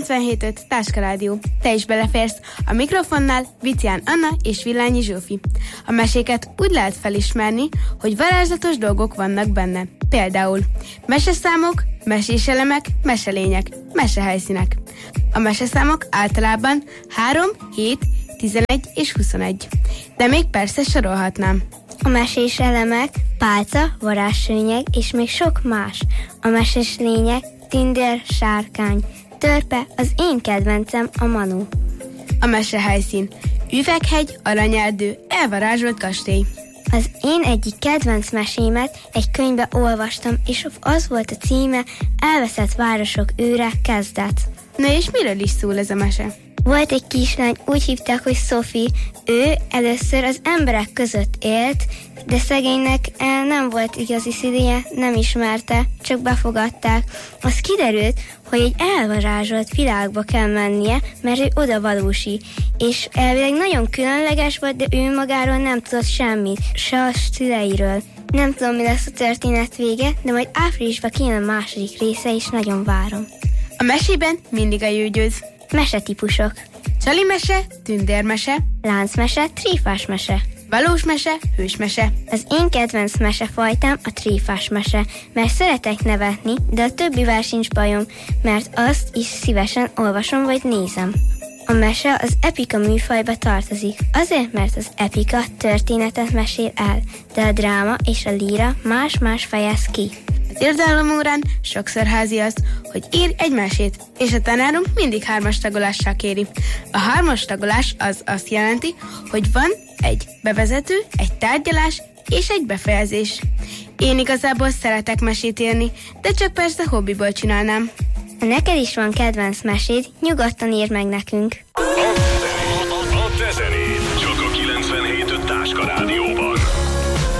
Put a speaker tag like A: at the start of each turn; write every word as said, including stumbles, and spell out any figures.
A: kilencvenhét öt Táska Rádió. Te is beleférsz. A mikrofonnál Vicián Anna és Villányi Zsófi. A meséket úgy lehet felismerni, hogy varázslatos dolgok vannak benne. Például meseszámok, mesés elemek, meselények, mesehelyszínek. A meseszámok általában három, hét, tizenegy és huszonegy. De még persze sorolhatnám.
B: A mesés elemek, pálca, varázsszőnyeg és még sok más. A mesés lények, tindér, sárkány, törpe, az én kedvencem a Manu.
A: A mesehelyszín, üveghegy, aranyerdő, elvarázsolt kastély.
B: Az én egyik kedvenc mesémet egy könyvbe olvastam, és az volt a címe Elveszett városok őre, kezdet.
A: Na és miről is szól ez a mese?
B: Volt egy kislány, úgy hívták, hogy Sophie. Ő először az emberek között élt, de szegénynek nem volt igazi szívéje, nem ismerte, csak befogadták. Az kiderült, hogy egy elvarázsolt világba kell mennie, mert ő oda valósi. És elvileg nagyon különleges volt, de ő magáról nem tudott semmit, se a szüleiről. Nem tudom, mi lesz a történet vége, de majd áprilisban kijön a második része, és nagyon várom.
A: A mesében mindig a jó győz.
B: Mesetípusok.
A: Csali mese, tündérmese,
B: Láncmese, tréfás mese.
A: Valós mese, hős mese.
B: Az én kedvenc mesefajtám a tréfás mese, mert szeretek nevetni, de a többivel sincs bajom, mert azt is szívesen olvasom vagy nézem. A mese az epika műfajba tartozik, azért, mert az epika történetet mesél el, de a dráma és a líra más-más fejez ki.
A: Az irodalomórán sokszor házi az, hogy ír egy mesét, és a tanárunk mindig hármas tagolással kéri. A hármas tagolás az azt jelenti, hogy van egy bevezető, egy tárgyalás és egy befejezés. Én igazából szeretek mesét írni, de csak persze hobbiból csinálnám.
B: Ha neked is van kedvenc meséd, nyugodtan írd meg nekünk.